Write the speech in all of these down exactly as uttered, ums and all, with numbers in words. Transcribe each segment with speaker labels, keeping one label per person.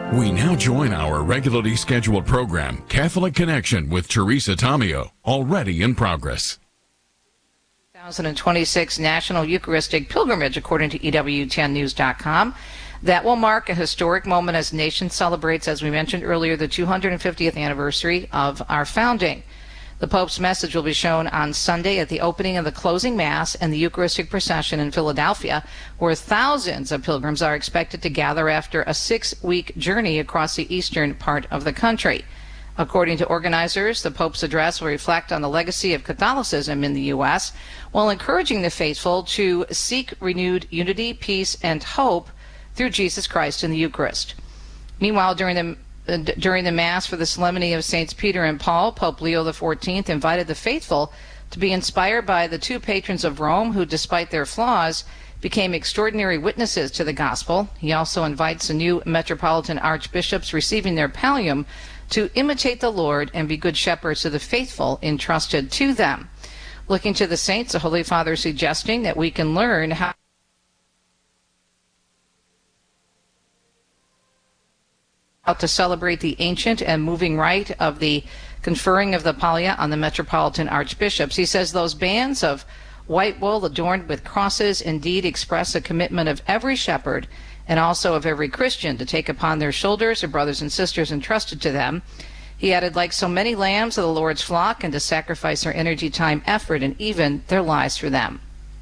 Speaker 1: We now join our regularly scheduled program, Catholic Connection with Teresa Tomeo, already in progress.
Speaker 2: twenty twenty-six National Eucharistic Pilgrimage, according to E W ten news dot com. That will mark a historic moment as the nation celebrates, as we mentioned earlier, the two hundred fiftieth anniversary of our founding. The Pope's message will be shown on Sunday at the opening of the closing Mass and the Eucharistic procession in Philadelphia, where thousands of pilgrims are expected to gather after a six-week journey across the eastern part of the country. According to organizers, the Pope's address will reflect on the legacy of Catholicism in the U S, while encouraging the faithful to seek renewed unity, peace, and hope through Jesus Christ in the Eucharist. Meanwhile, during the During the Mass for the Solemnity of Saints Peter and Paul, Pope Leo the fourteenth invited the faithful to be inspired by the two patrons of Rome who, despite their flaws, became extraordinary witnesses to the gospel. He also invites the new metropolitan archbishops receiving their pallium to imitate the Lord and be good shepherds to the faithful entrusted to them. Looking to the saints, the Holy Father suggesting that we can learn how to celebrate the ancient and moving rite of the conferring of the pallia on the metropolitan archbishops. He says those bands of white wool adorned with crosses indeed express a commitment of every shepherd and also of every Christian to take upon their shoulders their brothers and sisters entrusted to them. He added, like so many lambs of the Lord's flock, and to sacrifice their energy, time, effort, and even their lives for them.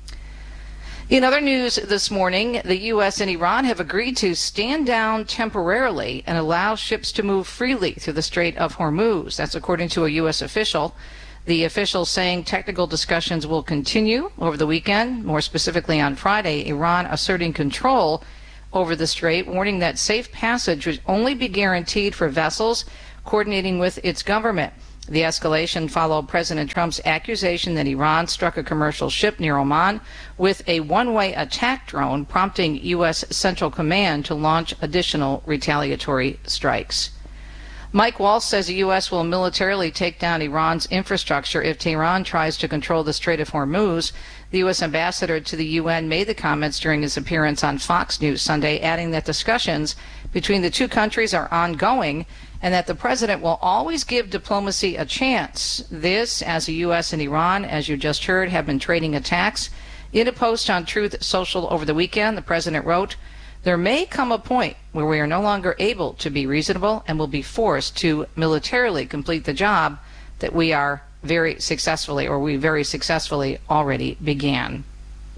Speaker 2: In other news this morning, the U S and Iran have agreed to stand down temporarily and allow ships to move freely through the Strait of Hormuz. That's according to a U S official. The official saying technical discussions will continue over the weekend, more specifically on Friday, Iran asserting control over the strait, warning that safe passage would only be guaranteed for vessels coordinating with its government. The escalation followed President Trump's accusation that Iran struck a commercial ship near Oman with a one-way attack drone, prompting U S Central Command to launch additional retaliatory strikes. Mike Waltz says the U S will militarily take down Iran's infrastructure if Tehran tries to control the Strait of Hormuz. The U S ambassador to the U N made the comments during his appearance on Fox News Sunday, adding that discussions between the two countries are ongoing and that the president will always give diplomacy a chance. This, as the U S and Iran, as you just heard, have been trading attacks. In a post on Truth Social over the weekend, the president wrote, "There may come a point where we are no longer able to be reasonable and will be forced to militarily complete the job that we are very successfully, or we very successfully already began."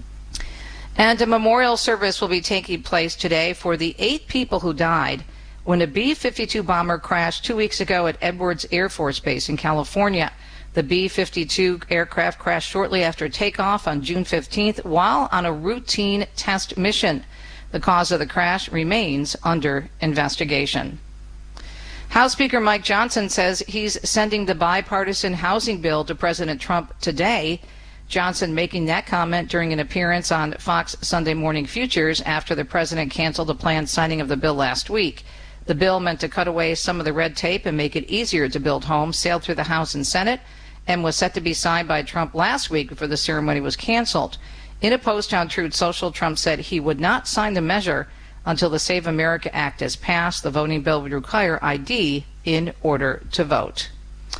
Speaker 2: And a memorial service will be taking place today for the eight people who died when a B fifty-two bomber crashed two weeks ago at Edwards Air Force Base in California. The B fifty-two aircraft crashed shortly after takeoff on June fifteenth while on a routine test mission. The cause of the crash remains under investigation. House Speaker Mike Johnson says he's sending the bipartisan housing bill to President Trump today. Johnson making that comment during an appearance on Fox Sunday Morning Futures after the president canceled the planned signing of the bill last week. The bill, meant to cut away some of the red tape and make it easier to build homes, sailed through the House and Senate and was set to be signed by Trump last week before the ceremony was canceled. In a post on Truth Social, Trump said he would not sign the measure until the Save America Act is passed. The voting bill would require I D in order to vote.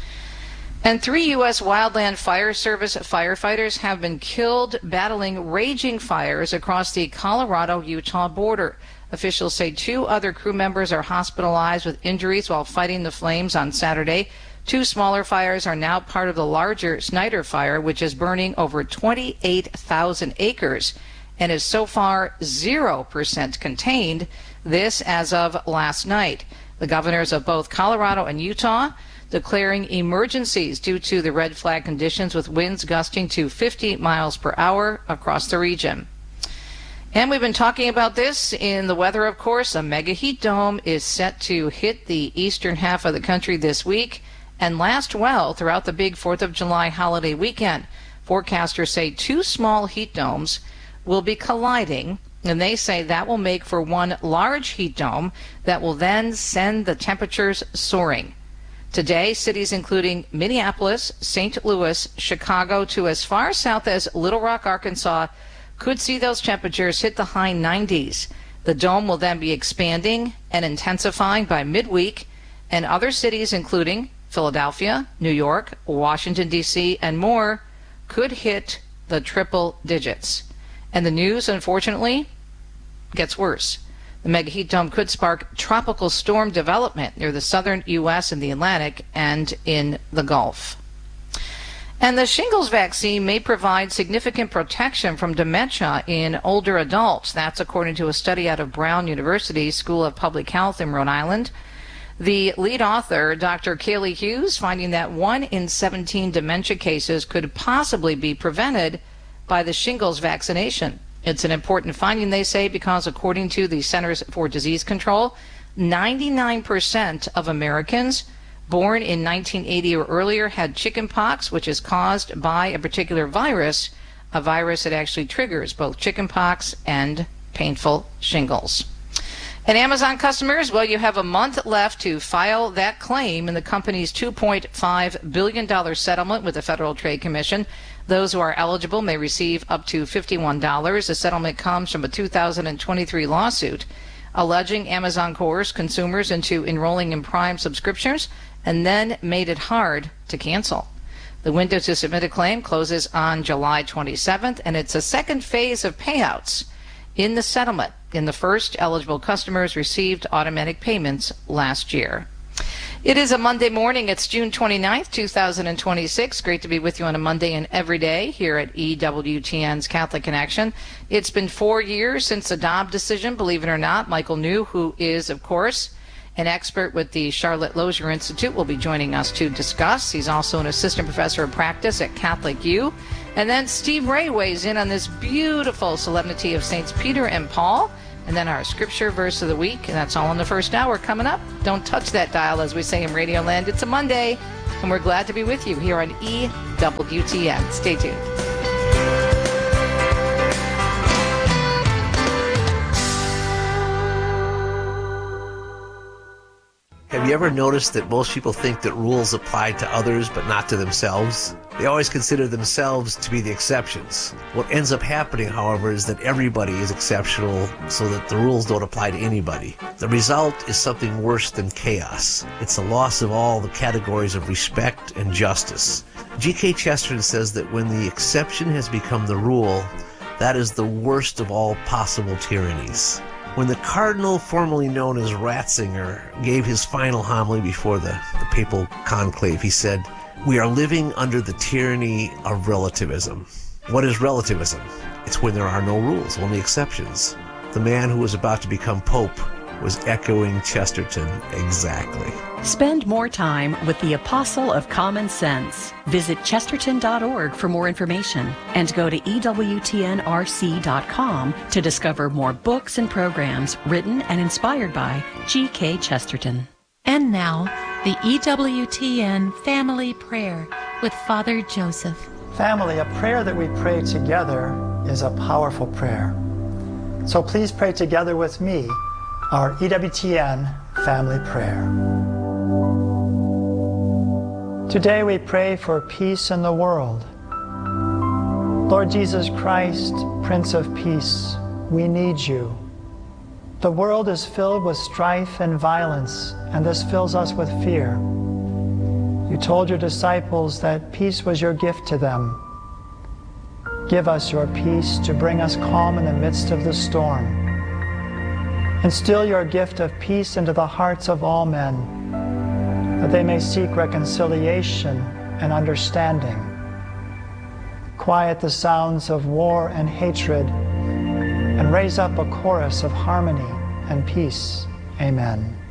Speaker 2: And three U S Wildland Fire Service firefighters have been killed battling raging fires across the Colorado-Utah border. Officials say two other crew members are hospitalized with injuries while fighting the flames on Saturday. Two smaller fires are now part of the larger Snyder Fire, which is burning over twenty-eight thousand acres and is so far zero percent contained. This as of last night. The governors of both Colorado and Utah declaring emergencies due to the red flag conditions, with winds gusting to fifty miles per hour across the region. And we've been talking about this in the weather, of course. A mega heat dome is set to hit the eastern half of the country this week and last well throughout the big fourth of July holiday weekend. Forecasters say two small heat domes will be colliding, and they say that will make for one large heat dome that will then send the temperatures soaring. Today, cities including Minneapolis, Saint Louis, Chicago, to as far south as Little Rock, Arkansas, could see those temperatures hit the high nineties. The dome will then be expanding and intensifying by midweek, and other cities, including Philadelphia, New York, Washington, D C, and more, could hit the triple digits. And the news, unfortunately, gets worse. The mega heat dome could spark tropical storm development near the southern U S and the Atlantic and in the Gulf. And the shingles vaccine may provide significant protection from dementia in older adults. That's according to a study out of Brown University School of Public Health in Rhode Island. The lead author, Doctor Kaylee Hughes, finding that one in seventeen dementia cases could possibly be prevented by the shingles vaccination. It's an important finding, they say, because according to the Centers for Disease Control, ninety-nine percent of Americans born in nineteen eighty or earlier had chickenpox, which is caused by a particular virus, a virus that actually triggers both chickenpox and painful shingles. And Amazon customers, well, you have a month left to file that claim in the company's two point five billion dollars settlement with the Federal Trade Commission. Those who are eligible may receive up to fifty-one dollars. The settlement comes from a two thousand twenty-three lawsuit alleging Amazon coerced consumers into enrolling in Prime subscriptions and then made it hard to cancel. The window to submit a claim closes on July twenty-seventh, and it's a second phase of payouts in the settlement. In the first, eligible customers received automatic payments last year. It is a Monday morning. It's June twenty-ninth, two thousand twenty-six. Great to be with you on a Monday and every day here at E W T N's Catholic Connection. It's been four years since the Dobbs decision, believe it or not. Michael New, who is, of course, an expert with the Charlotte Lozier Institute, will be joining us to discuss. He's also an assistant professor of practice at Catholic U. And then Steve Ray weighs in on this beautiful solemnity of Saints Peter and Paul. And then our scripture verse of the week. And that's all in the first hour coming up. Don't touch that dial, as we say in Radio Land. It's a Monday, and we're glad to be with you here on E W T N. Stay tuned.
Speaker 3: Have you ever noticed that most people think that rules apply to others but not to themselves? They always consider themselves to be the exceptions. What ends up happening, however, is that everybody is exceptional so that the rules don't apply to anybody. The result is something worse than chaos. It's a loss of all the categories of respect and justice. G K Chesterton says that when the exception has become the rule, that is the worst of all possible tyrannies. When the cardinal, formerly known as Ratzinger, gave his final homily before the, the papal conclave, he said, "We are living under the tyranny of relativism." What is relativism? It's when there are no rules, only exceptions. The man who was about to become Pope was echoing Chesterton exactly.
Speaker 4: Spend more time with the Apostle of Common Sense. Visit chesterton dot org for more information and go to E W T N R C dot com to discover more books and programs written and inspired by G K Chesterton.
Speaker 5: And now, the E W T N Family Prayer with Father Joseph.
Speaker 6: Family, a prayer that we pray together is a powerful prayer. So please pray together with me our E W T N Family Prayer. Today we pray for peace in the world. Lord Jesus Christ, Prince of Peace, we need you. The world is filled with strife and violence, and this fills us with fear. You told your disciples that peace was your gift to them. Give us your peace to bring us calm in the midst of the storm. Instill your gift of peace into the hearts of all men, that they may seek reconciliation and understanding. Quiet the sounds of war and hatred, and raise up a chorus of harmony and peace. Amen.